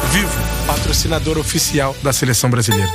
Vivo, patrocinador oficial da Seleção Brasileira.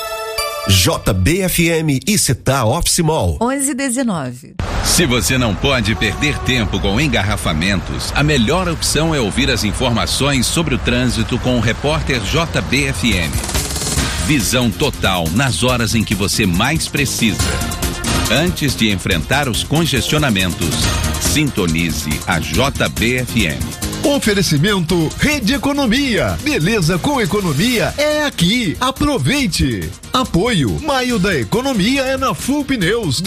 JBFM e Città Office Mall. 11:19. Se você não pode perder tempo com engarrafamentos, a melhor opção é ouvir as informações sobre o trânsito com o repórter JBFM. Visão total nas horas em que você mais precisa. Antes de enfrentar os congestionamentos, sintonize a JBFM. Oferecimento Rede Economia. Beleza com economia é aqui. Aproveite. Apoio. Maio da Economia é na Full Pneus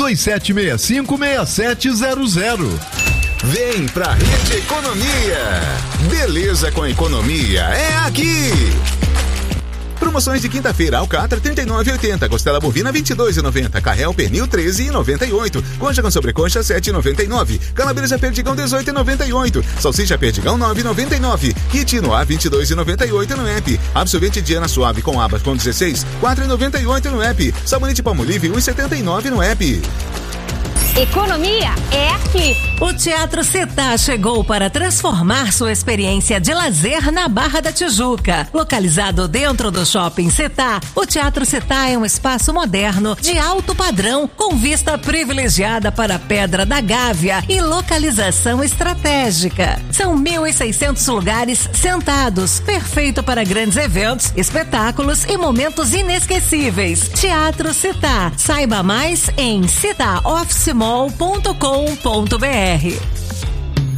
2765-6700. Vem pra Rede Economia. Beleza com economia é aqui. Promoções de quinta-feira: alcatra 39,80, costela bovina 22,90, carré pernil 13,98, concha com sobrecoxa 7,99, calabresa perdigão 18,98, salsicha perdigão 9,99, kit no ar 22,98 no app, absorvente Diana suave com abas com 16, 4,98 no app, sabonete Palmolive 1,79 no app. Economia é aqui. O Teatro Città chegou para transformar sua experiência de lazer na Barra da Tijuca. Localizado dentro do Shopping Città, o Teatro Città é um espaço moderno de alto padrão, com vista privilegiada para a Pedra da Gávea e localização estratégica. São 1.600 lugares sentados, perfeito para grandes eventos, espetáculos e momentos inesquecíveis. Teatro Città. Saiba mais em cittaofficemall.com.br.